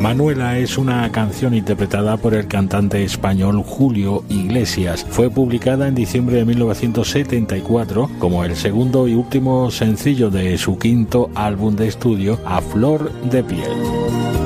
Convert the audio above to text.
Manuela es una canción interpretada por el cantante español Julio Iglesias. Fue publicada en diciembre de 1974 como el segundo y último sencillo de su quinto álbum de estudio, A Flor de Piel.